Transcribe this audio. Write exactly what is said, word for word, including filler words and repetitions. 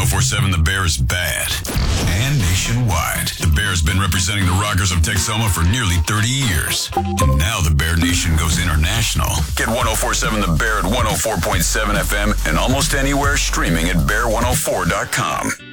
oh four seven The Bear is bad. And nationwide. The Bear has been representing the Rockers of Texoma for nearly thirty years. And now the Bear Nation goes international. Get one oh four seven The Bear at one oh four point seven F M and almost anywhere streaming at bear one oh four dot com.